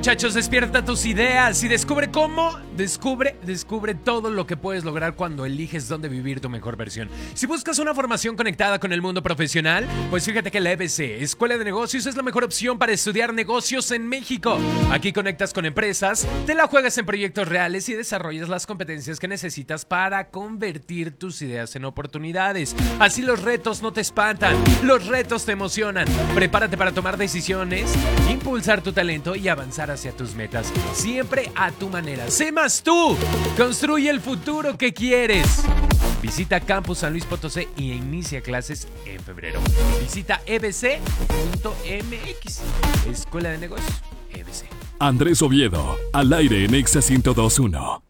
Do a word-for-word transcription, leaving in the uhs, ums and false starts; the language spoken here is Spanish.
muchachos, despierta tus ideas y descubre cómo, descubre, descubre todo lo que puedes lograr cuando eliges dónde vivir tu mejor versión. Si buscas una formación conectada con el mundo profesional, pues fíjate que la E B C, Escuela de Negocios, es la mejor opción para estudiar negocios en México. Aquí conectas con empresas, te la juegas en proyectos reales y desarrollas las competencias que necesitas para convertir tus ideas en oportunidades. Así los retos no te espantan, los retos te emocionan. Prepárate para tomar decisiones, impulsar tu talento y avanzar hacia tus metas, siempre a tu manera. Sé más tú, construye el futuro que quieres. Visita Campus San Luis Potosí y inicia clases en febrero. Visita e b c punto m x. Escuela de Negocios, E B C. Andrés Oviedo, al aire en Exa ciento dos punto uno.